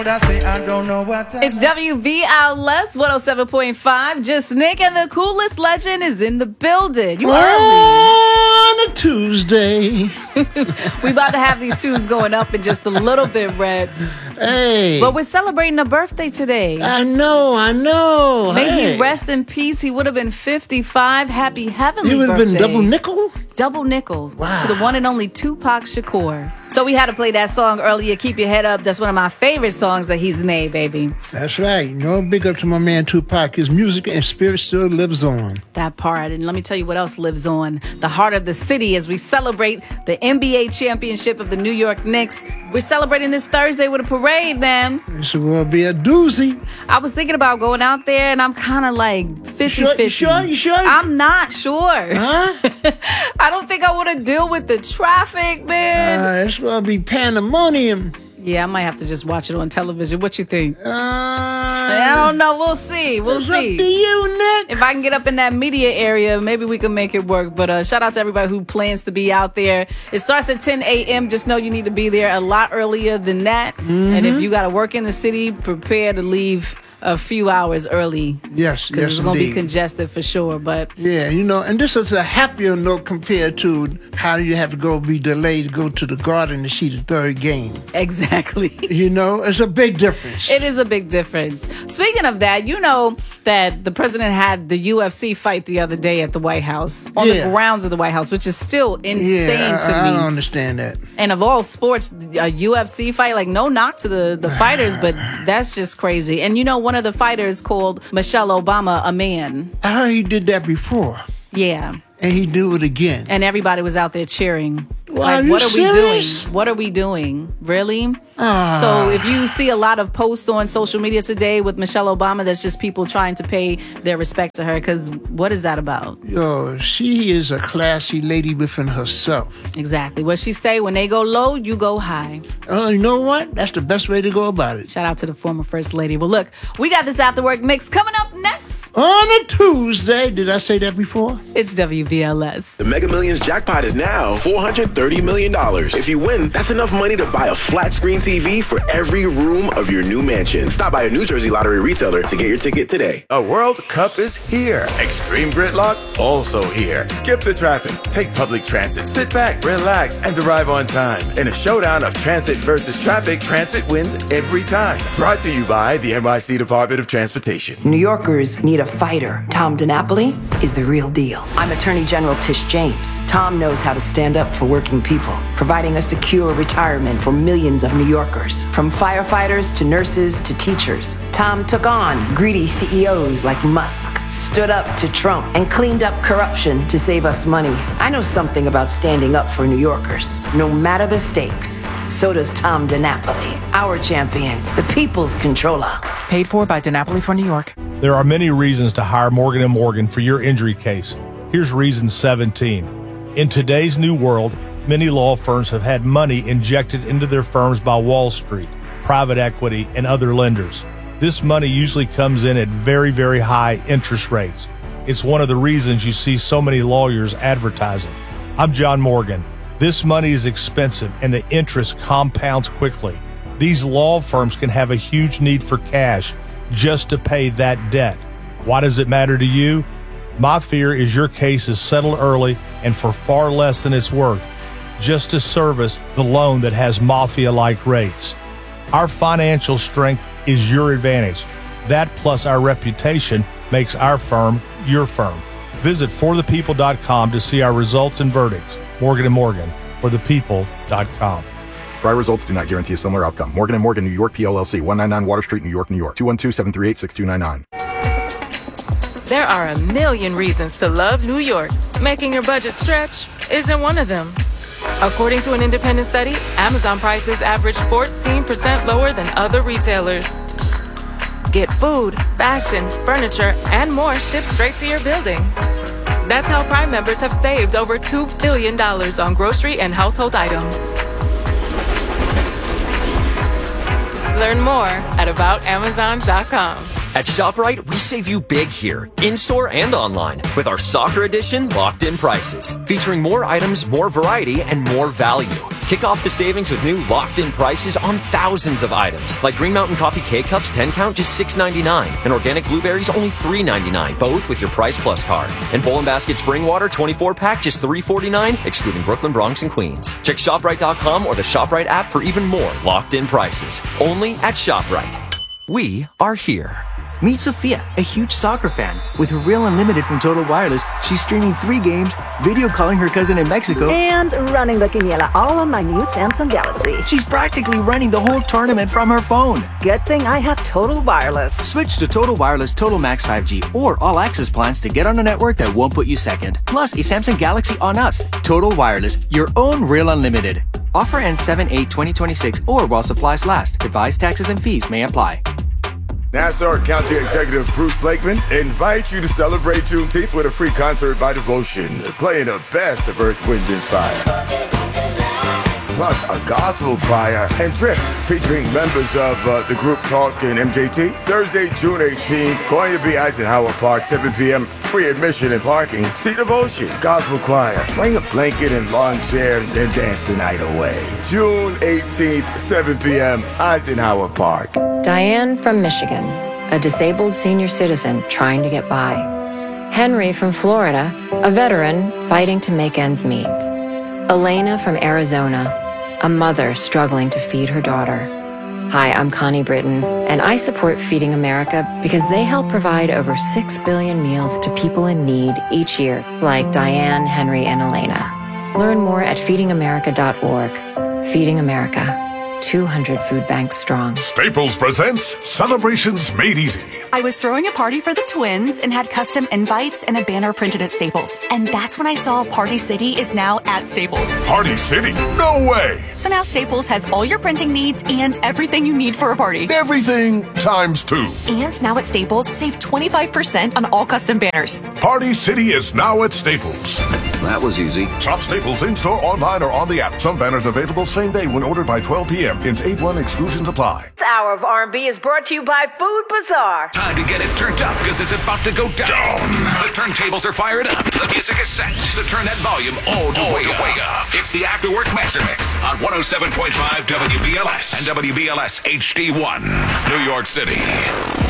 It's WVLS 107.5. Just Nick and the coolest legend is in the building. You on a Tuesday. We about to have these tunes going up in just a little bit, Red. Hey. But we're celebrating a birthday today. I know. May he rest in peace. He would have been 55. Happy heavenly birthday. He would have been double nickel? Double nickel. Wow. To the one and only Tupac Shakur. So we had to play that song earlier, Keep Your Head Up. That's one of my favorite songs that he's made, baby. That's right. Big up to my man Tupac. His music and spirit still lives on. That part. And let me tell you what else lives on. The heart of the city as we celebrate the NBA championship of the New York Knicks. We're celebrating this Thursday with a parade, man. It's going to be a doozy. I was thinking about going out there, and I'm kind of like 50-50. You sure? I'm not sure. Huh? I don't think I want to deal with the traffic, man. It's going to be pandemonium. Yeah, I might have to just watch it on television. What you think? I don't know. We'll see. It's up to you, Nick. If I can get up in that media area, maybe we can make it work. But shout out to everybody who plans to be out there. It starts at 10 a.m. Just know you need to be there a lot earlier than that. Mm-hmm. And if you got to work in the city, prepare to leave a few hours early. Yes, because it's going to be congested for sure. But yeah, and this is a happier note compared to how you have to be delayed to go to the Garden to see the third game. Exactly. It's a big difference. It is a big difference. Speaking of that, you know that the president had the UFC fight the other day at the White House, on the grounds of the White House, which is still insane to me. I don't understand that. And of all sports, a UFC fight, like no knock to the fighters, but that's just crazy. And one of the fighters called Michelle Obama a man. I heard he did that before. Yeah. And he do it again. And everybody was out there cheering. Well, what are serious? we doing? What are we doing? Really? So if you see a lot of posts on social media today with Michelle Obama, that's just people trying to pay their respect to her. Because what is that about? She is a classy lady within herself. Exactly. What she say, when they go low, you go high. You know what? That's the best way to go about it. Shout out to the former First Lady. Well, look, we got this After Work mix coming up next. On a Tuesday. Did I say that before? It's WVLS. The Mega Millions jackpot is now $430 million. If you win, that's enough money to buy a flat screen TV for every room of your new mansion. Stop by a New Jersey Lottery retailer to get your ticket today. A World Cup is here. Extreme Gridlock also here. Skip the traffic. Take public transit. Sit back, relax, and arrive on time. In a showdown of transit versus traffic, transit wins every time. Brought to you by the NYC Department of Transportation. New Yorkers need a fighter. Tom DiNapoli is the real deal. I'm Attorney General Tish James. Tom knows how to stand up for working people, providing a secure retirement for millions of New Yorkers. From firefighters to nurses to teachers, Tom took on greedy CEOs like Musk, stood up to Trump, and cleaned up corruption to save us money. I know something about standing up for New Yorkers, no matter the stakes. So does Tom DiNapoli, our champion, the people's controller. Paid for by DiNapoli for New York. There are many reasons to hire Morgan & Morgan for your injury case. Here's reason 17. In today's new world, many law firms have had money injected into their firms by Wall Street, private equity, and other lenders. This money usually comes in at very, very high interest rates. It's one of the reasons you see so many lawyers advertising. I'm John Morgan. This money is expensive and the interest compounds quickly. These law firms can have a huge need for cash just to pay that debt. Why does it matter to you? My fear is your case is settled early and for far less than it's worth, just to service the loan that has mafia-like rates. Our financial strength is your advantage. That plus our reputation makes our firm your firm. Visit forthepeople.com to see our results and verdicts. Morgan & Morgan, forthepeople.com. Prior results do not guarantee a similar outcome. Morgan & Morgan, New York, PLLC, 199 Water Street, New York, New York, 212-738-6299. There are a million reasons to love New York. Making your budget stretch isn't one of them. According to an independent study, Amazon prices average 14% lower than other retailers. Get food, fashion, furniture, and more shipped straight to your building. That's how Prime members have saved over $2 billion on grocery and household items. Learn more at aboutamazon.com. At ShopRite, we save you big here, in-store and online, with our soccer edition locked-in prices, featuring more items, more variety, and more value. Kick off the savings with new locked-in prices on thousands of items, like Green Mountain Coffee K-Cups 10 count just $6.99, and organic blueberries only $3.99, both with your Price Plus card. And Bowl & Basket Spring Water 24-pack just $3.49, excluding Brooklyn, Bronx, and Queens. Check ShopRite.com or the ShopRite app for even more locked-in prices. Only at ShopRite. We are here. Meet Sophia, a huge soccer fan. With her Real Unlimited from Total Wireless, she's streaming 3 games, video calling her cousin in Mexico, and running the Quiniela all on my new Samsung Galaxy. She's practically running the whole tournament from her phone. Good thing I have Total Wireless. Switch to Total Wireless Total Max 5G or All Access plans to get on a network that won't put you second. Plus, a Samsung Galaxy on us. Total Wireless, your own Real Unlimited. Offer ends 7/8/2026 or while supplies last. Device taxes and fees may apply. Nassau County Executive Bruce Blakeman invites you to celebrate Juneteenth with a free concert by Devotion, playing the best of Earth, Wind, and Fire. Plus a gospel choir and Drift featuring members of the group Talk and MJT. Thursday, June 18th, Konya B. Eisenhower Park, 7 p.m. Free admission and parking. See Devotion, gospel choir, bring a blanket and lawn chair and dance the night away. June 18th, 7 p.m. Eisenhower Park. Diane from Michigan, a disabled senior citizen trying to get by. Henry from Florida, a veteran fighting to make ends meet. Elena from Arizona, a mother struggling to feed her daughter. Hi, I'm Connie Britton, and I support Feeding America because they help provide over 6 billion meals to people in need each year, like Diane, Henry, and Elena. Learn more at feedingamerica.org. Feeding America. 200 food banks strong. Staples presents Celebrations Made Easy. I was throwing a party for the twins and had custom invites and a banner printed at Staples. And that's when I saw Party City is now at Staples. Party City? No way! So now Staples has all your printing needs and everything you need for a party. Everything times 2. And now at Staples, save 25% on all custom banners. Party City is now at Staples. That was easy. Shop Staples in-store, online, or on the app. Some banners available same day when ordered by 12 p.m. Hence 8-1 exclusions apply. This hour of R&B is brought to you by Food Bazaar. Time to get it turned up because it's about to go down. The turntables are fired up. The music is set. So turn that volume all the way up. It's the Afterwork Master Mix on 107.5 WBLS and WBLS HD1, New York City.